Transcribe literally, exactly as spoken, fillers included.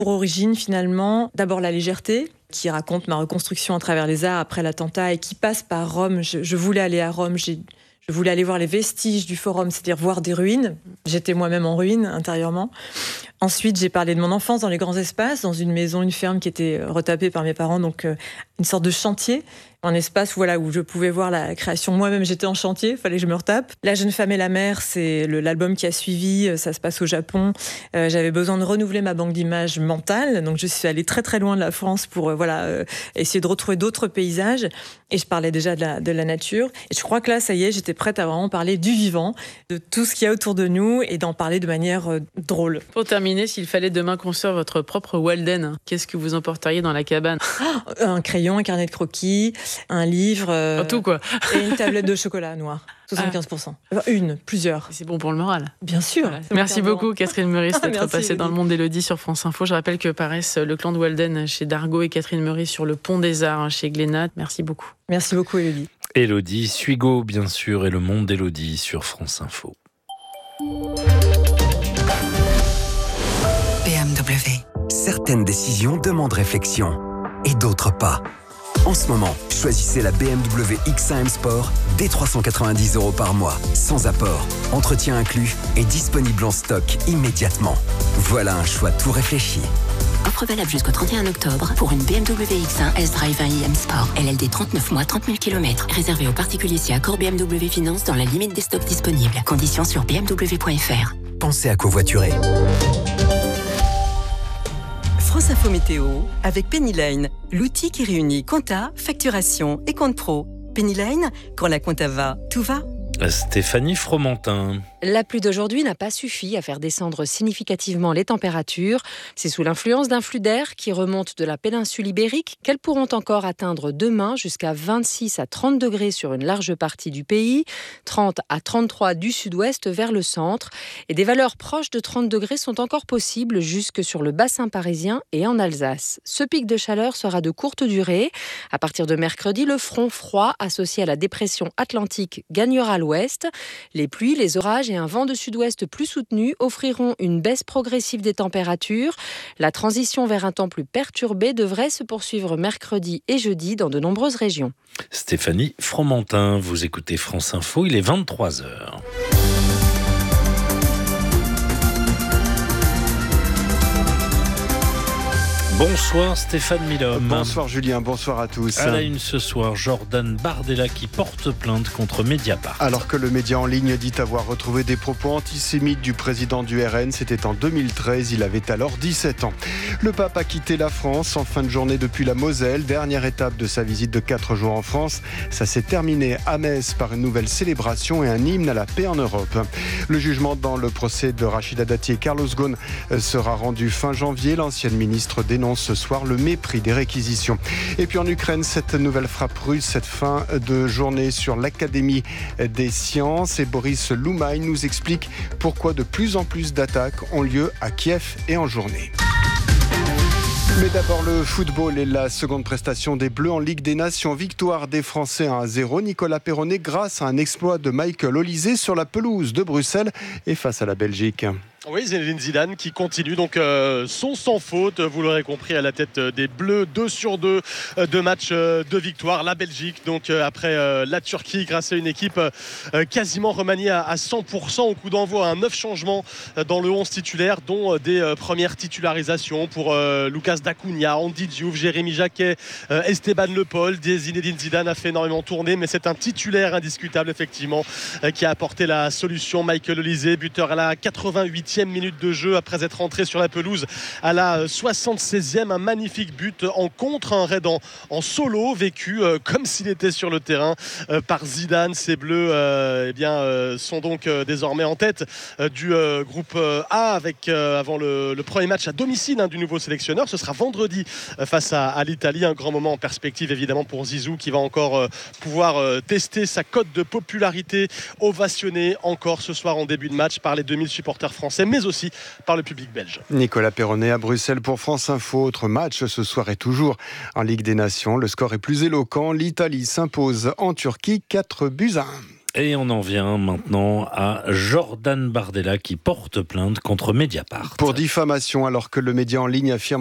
Pour origine, finalement, d'abord la légèreté, qui raconte ma reconstruction à travers les arts après l'attentat et qui passe par Rome. Je, je voulais aller à Rome, j'ai, je voulais aller voir les vestiges du forum, c'est-à-dire voir des ruines. J'étais moi-même en ruine intérieurement. Ensuite, j'ai parlé de mon enfance dans les grands espaces, dans une maison, une ferme qui était retapée par mes parents, donc euh, une sorte de chantier, un espace voilà, où je pouvais voir la création. Moi-même, j'étais en chantier, il fallait que je me retape. La jeune femme et la mère, c'est le, l'album qui a suivi, ça se passe au Japon. Euh, j'avais besoin de renouveler ma banque d'images mentale, donc je suis allée très très loin de la France pour euh, voilà, euh, essayer de retrouver d'autres paysages. Et je parlais déjà de la, de la nature. Et je crois que là, ça y est, j'étais prête à vraiment parler du vivant, de tout ce qu'il y a autour de nous et d'en parler de manière euh, drôle. Pour terminer, s'il fallait demain construire votre propre Walden, qu'est-ce que vous emporteriez dans la cabane ? Un crayon, un carnet de croquis, un livre. Euh, tout quoi. Et une tablette de chocolat noir. soixante-quinze pour cent. Enfin, une, plusieurs. C'est bon pour le moral. Bien sûr. Voilà. Merci beaucoup Catherine Meurice d'être Merci, passée Élodie. dans le monde d'Élodie sur France Info. Je rappelle que paraissent Le Clan de Walden chez Dargaud et Catherine Meurice sur Le Pont des Arts chez Glénat. Merci beaucoup. Merci beaucoup Élodie. Élodie Suigo, bien sûr, et Le Monde d'Élodie sur France Info. B M W. Certaines décisions demandent réflexion et d'autres pas. En ce moment, choisissez la B M W X un M Sport dès trois cent quatre-vingt-dix euros par mois, sans apport, entretien inclus et disponible en stock immédiatement. Voilà un choix tout réfléchi. Offre valable jusqu'au trente et un octobre pour une B M W X un S-Drive un i M Sport. L L D trente-neuf mois, trente mille kilomètres. Réservé aux particuliers si accord B M W Finance dans la limite des stocks disponibles. Conditions sur b m w point f r. Pensez à covoiturer. France Info Météo avec Pennyline, l'outil qui réunit compta, facturation et compte pro. Pennyline, quand la compta va, tout va. Stéphanie Fromentin. La pluie d'aujourd'hui n'a pas suffi à faire descendre significativement les températures. C'est sous l'influence d'un flux d'air qui remonte de la péninsule ibérique qu'elles pourront encore atteindre demain jusqu'à vingt-six à trente degrés sur une large partie du pays, trente à trente-trois du sud-ouest vers le centre. Et des valeurs proches de trente degrés sont encore possibles jusque sur le bassin parisien et en Alsace. Ce pic de chaleur sera de courte durée. À partir de mercredi, le front froid associé à la dépression atlantique gagnera l'ouest. Les pluies, les orages et un vent de sud-ouest plus soutenu offriront une baisse progressive des températures. La transition vers un temps plus perturbé devrait se poursuivre mercredi et jeudi dans de nombreuses régions. Stéphanie Fromentin, vous écoutez France Info, il est vingt-trois heures. Bonsoir Stéphane Milhomme. Bonsoir Julien, bonsoir à tous. À la une ce soir, Jordan Bardella qui porte plainte contre Mediapart. Alors que le média en ligne dit avoir retrouvé des propos antisémites du président du R N, c'était en deux mille treize, il avait alors dix-sept ans. Le pape a quitté la France en fin de journée depuis la Moselle, dernière étape de sa visite de quatre jours en France. Ça s'est terminé à Metz par une nouvelle célébration et un hymne à la paix en Europe. Le jugement dans le procès de Rachida Dati et Carlos Ghosn sera rendu fin janvier. L'ancienne ministre dénonce ce soir le mépris des réquisitions. Et puis en Ukraine, cette nouvelle frappe russe, cette fin de journée sur l'Académie des sciences. Et Boris Loumaï nous explique pourquoi de plus en plus d'attaques ont lieu à Kiev et en journée. Mais d'abord le football et la seconde prestation des Bleus en Ligue des Nations. Victoire des Français un à zéro. Nicolas Perronnet grâce à un exploit de Michael Olysée sur la pelouse de Bruxelles et face à la Belgique. Oui, Zinedine Zidane qui continue donc euh, son sans faute, vous l'aurez compris, à la tête des Bleus, deux sur deux euh, de matchs euh, de victoire. La Belgique donc euh, après euh, la Turquie grâce à une équipe euh, quasiment remaniée à, à cent pour cent au coup d'envoi. Un neuf changements euh, dans le onze titulaire, dont euh, des euh, premières titularisations pour euh, Lucas Daconia, Andy Diouf, Jérémy Jacquet, euh, Esteban Le Paul. Zinedine Zidane a fait énormément tourner, mais c'est un titulaire indiscutable effectivement euh, qui a apporté la solution. Michael Olysée, buteur à la quatre-vingt-huitième minute de jeu après être rentré sur la pelouse à la soixante-seizième, un magnifique but en contre, un raid en, en solo vécu euh, comme s'il était sur le terrain euh, par Zidane. Ces Bleus euh, eh bien, euh, sont donc euh, désormais en tête euh, du euh, groupe euh, A avec euh, avant le, le premier match à domicile hein, du nouveau sélectionneur. Ce sera vendredi euh, face à, à l'Italie, un grand moment en perspective évidemment pour Zizou qui va encore euh, pouvoir euh, tester sa cote de popularité, ovationné encore ce soir en début de match par les deux mille supporters français mais aussi par le public belge. Nicolas Perronnet à Bruxelles pour France Info. Autre match ce soir et toujours en Ligue des Nations. Le score est plus éloquent. L'Italie s'impose en Turquie quatre buts à un. Et on en vient maintenant à Jordan Bardella qui porte plainte contre Mediapart. Pour diffamation, alors que le média en ligne affirme